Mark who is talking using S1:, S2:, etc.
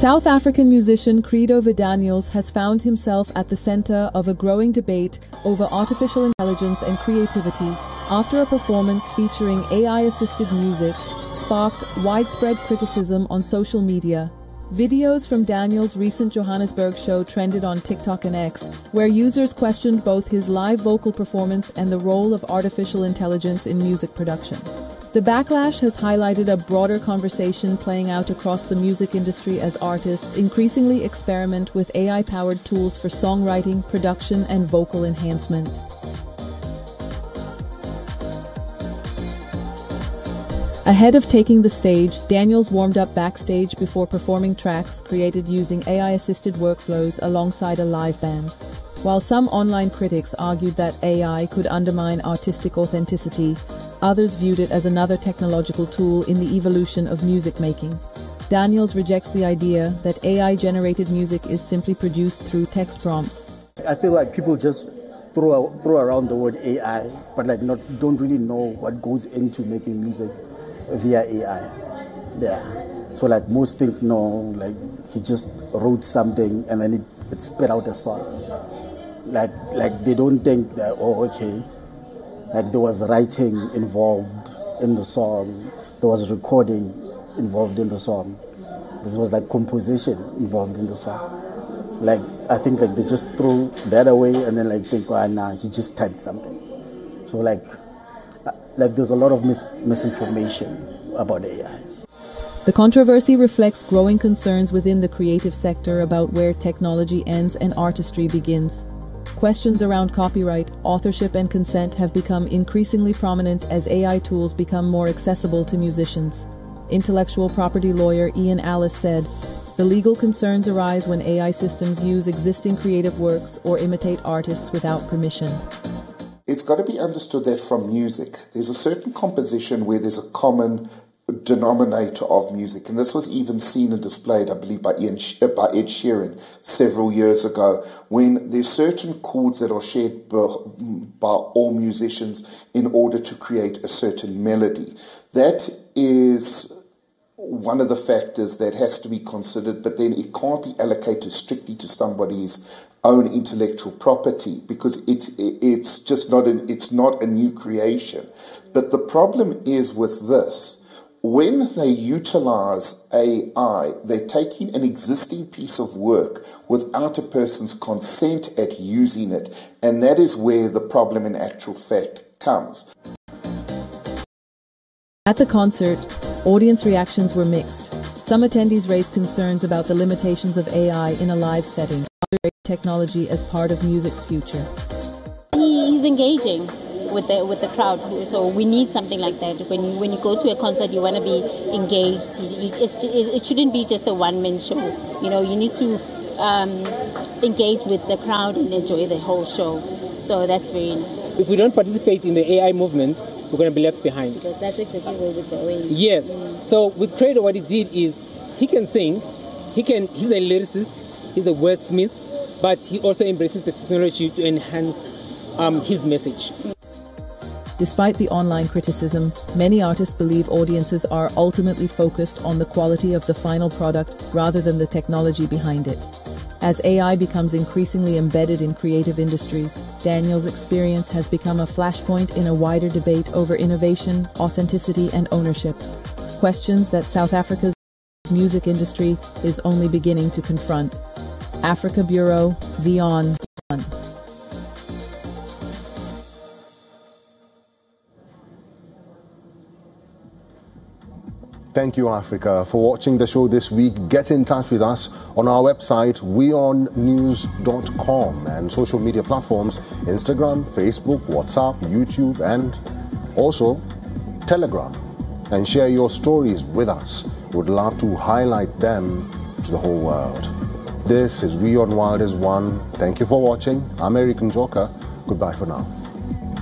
S1: South African musician Credo Vidaniels has found himself at the center of a growing debate over artificial intelligence and creativity after a performance featuring AI-assisted music sparked widespread criticism on social media. Videos from Daniels' recent Johannesburg show trended on TikTok and X, where users questioned both his live vocal performance and the role of artificial intelligence in music production. The backlash has highlighted a broader conversation playing out across the music industry as artists increasingly experiment with AI-powered tools for songwriting, production, and vocal enhancement. Ahead of taking the stage, Daniels warmed up backstage before performing tracks created using AI-assisted workflows alongside a live band. While some online critics argued that AI could undermine artistic authenticity, others viewed it as another technological tool in the evolution of music making. Daniels rejects the idea that AI-generated music is simply produced through text prompts.
S2: I feel like people just throw around the word AI, but don't really know what goes into making music via AI. Yeah. So most think he just wrote something and then it spit out a song. They don't think that, there was writing involved in the song, there was recording involved in the song, there was composition involved in the song. I think they just throw that away and then think, he just typed something. So there's a lot of misinformation about AI.
S1: The controversy reflects growing concerns within the creative sector about where technology ends and artistry begins. Questions around copyright, authorship, and consent have become increasingly prominent as AI tools become more accessible to musicians. Intellectual property lawyer Ian Alice said, "The legal concerns arise when AI systems use existing creative works or imitate artists without permission."
S3: It's got to be understood that from music, there's a certain composition where there's a common denominator of music, and this was even seen and displayed, I believe, by Ed Sheeran several years ago, when there's certain chords that are shared by all musicians in order to create a certain melody. That is one of the factors that has to be considered, but then it can't be allocated strictly to somebody's own intellectual property because it's just not a new creation. But the problem is with this. When they utilize AI, they're taking an existing piece of work without a person's consent at using it, and that is where the problem in actual fact comes.
S1: At the concert, audience reactions were mixed. Some attendees raised concerns about the limitations of AI in a live setting, others raised technology as part of music's future.
S4: He's engaging with the crowd, so we need something like that. When you go to a concert, you want to be engaged. It shouldn't be just a one-man show. You need to engage with the crowd and enjoy the whole show. So that's very nice.
S5: If we don't participate in the AI movement, we're going to be left behind.
S4: Because that's exactly where we're going.
S5: Yes. So with Credo, what he did is he can sing. He's a lyricist. He's a wordsmith, but he also embraces the technology to enhance his message.
S1: Despite the online criticism, many artists believe audiences are ultimately focused on the quality of the final product rather than the technology behind it. As AI becomes increasingly embedded in creative industries, Daniels' experience has become a flashpoint in a wider debate over innovation, authenticity, and ownership. Questions that South Africa's music industry is only beginning to confront. Africa Bureau, Beyond.
S6: Thank you, Africa, for watching the show this week. Get in touch with us on our website, weonnews.com, and social media platforms, Instagram, Facebook, WhatsApp, YouTube, and also Telegram. And share your stories with us. We'd love to highlight them to the whole world. This is We on Wild is One. Thank you for watching. I'm Eric Njoka. Goodbye for now.